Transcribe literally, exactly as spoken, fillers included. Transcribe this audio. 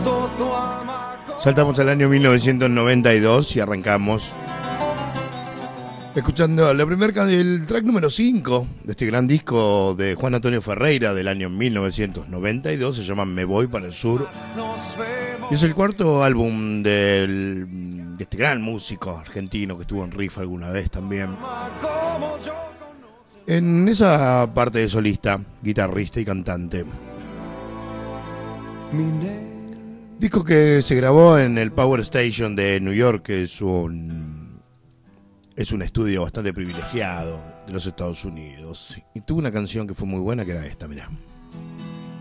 Saltamos al año mil novecientos noventa y dos y arrancamos escuchando la primer, el track número cinco de este gran disco de Juan Antonio Ferreira del año mil novecientos noventa y dos. Se llama Me Voy para el Sur y es el cuarto álbum del, de este gran músico argentino que estuvo en Riff alguna vez también. En esa parte de solista, guitarrista y cantante. Disco que se grabó en el Power Station de New York, que es un, es un estudio bastante privilegiado de los Estados Unidos. Y tuvo una canción que fue muy buena, que era esta, mirá.